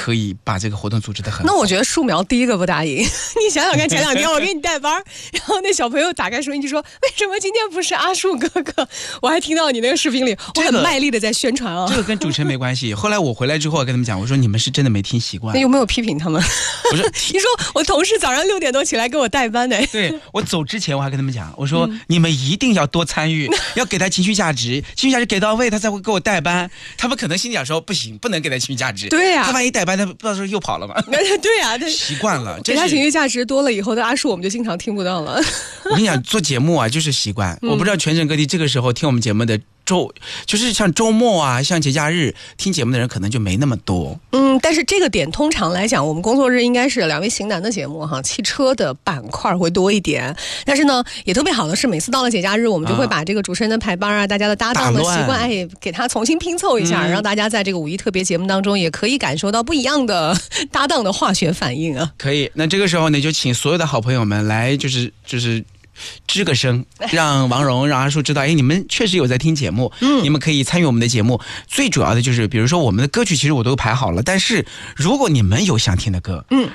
可以把这个活动组织得很好。 那我觉得树苗第一个不答应。你想想看，前2天我给你带班，然后那小朋友打开收音机说：“为什么今天不是阿树哥哥？”我还听到你那个视频里，我很卖力的在宣传啊。 这个跟主持人没关系。后来我回来之后，我跟他们讲，我说你们是真的没听习惯。 那有没有批评他们？ 我说你说我同事早上6点多起来给我带班的。 对，我走之前我还跟他们讲，我说你们一定要多参与，要给他情绪价值，情绪价值给到位，他才会给我带班。他们可能心里想说不行，不能给他情绪价值。 对呀， 他万一带班，他不知道说又跑了吗？ 对呀， 习惯了， 给他情绪价值多了以后的阿树，我们就经常听不到了。 我跟你讲，做节目啊就是习惯。我不知道全省各地这个时候听我们节目的就是像周末啊，像节假日听节目的人可能就没那么多。 但是这个点通常来讲，我们工作日应该是2位型男的节目哈，汽车的板块会多一点。但是呢，也特别好的是，每次到了节假日，我们就会把这个主持人的排班啊，大家的搭档的习惯，给他重新拼凑一下，让大家在这个5一特别节目当中也可以感受到不一样的搭档的化学反应啊。 可以，那这个时候呢，就请所有的好朋友们来，就是吱个声，让王蓉、让阿树知道，你们确实有在听节目，你们可以参与我们的节目。最主要的就是，比如说我们的歌曲，其实我都排好了，但是如果你们有想听的歌，